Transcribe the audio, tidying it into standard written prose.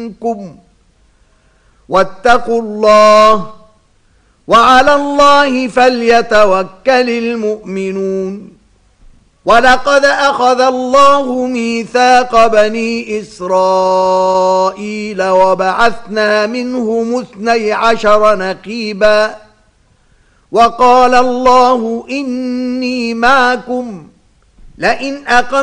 منكم واتقوا الله وعلى الله فليتوكل المؤمنون ولقد أخذ الله ميثاق بني إسرائيل وبعثنا منهم 12 نقيبا وقال الله إني معكم لئن أقمتم